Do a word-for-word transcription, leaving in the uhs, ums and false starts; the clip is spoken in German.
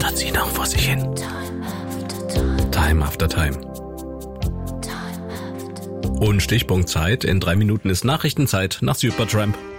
plätschert sie noch vor sich hin. Time after time. Und Stichpunkt Zeit. In drei Minuten ist Nachrichtenzeit nach Supertramp.